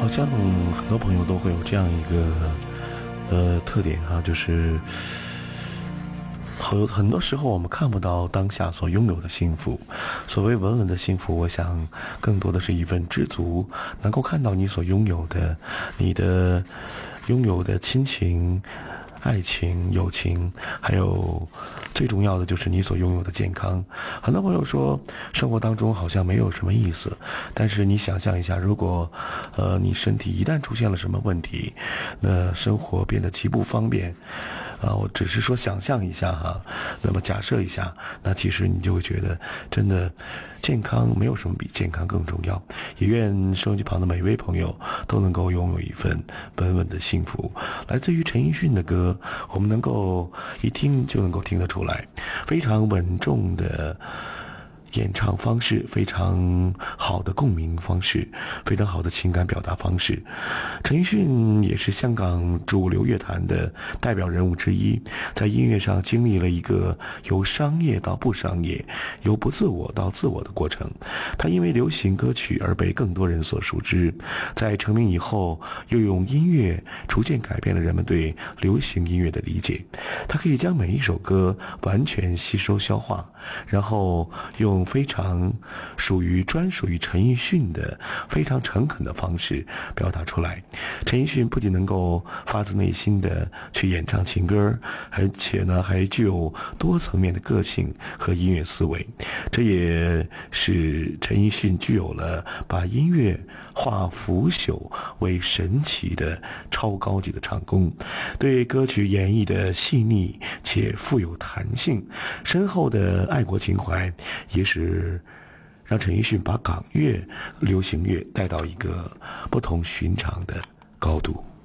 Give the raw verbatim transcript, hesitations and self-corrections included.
像很多朋友都会有这样一个呃特点哈，就是很很多时候我们看不到当下所拥有的幸福。所谓稳稳的幸福，我想更多的是一份知足，能够看到你所拥有的，你的拥有的亲情、爱情、友情，还有最重要的就是你所拥有的健康。很多朋友说生活当中好像没有什么意思，但是你想象一下，如果呃你身体一旦出现了什么问题，那生活变得极不方便啊、呃，我只是说想象一下哈，那么假设一下，那其实你就会觉得真的健康没有什么比健康更重要。也愿收音机旁的每位朋友都能够拥有一份稳稳的幸福。来自于陈奕迅的歌，我们能够一听就能够听得出来，非常稳重的演唱方式，非常好的共鸣方式，非常好的情感表达方式。陈奕迅也是香港主流乐坛的代表人物之一，在音乐上经历了一个由商业到不商业，由不自我到自我的过程。他因为流行歌曲而被更多人所熟知，在成名以后又用音乐逐渐改变了人们对流行音乐的理解。他可以将每一首歌完全吸收消化，然后用非常属于专属于陈奕迅的非常诚恳的方式表达出来。陈奕迅不仅能够发自内心的去演唱情歌，而且呢还具有多层面的个性和音乐思维，这也使陈奕迅具有了把音乐化腐朽为神奇的超高级的唱功，对歌曲演绎的细腻且富有弹性，深厚的爱国情怀也是让陈奕迅把港乐流行乐带到一个不同寻常的高度。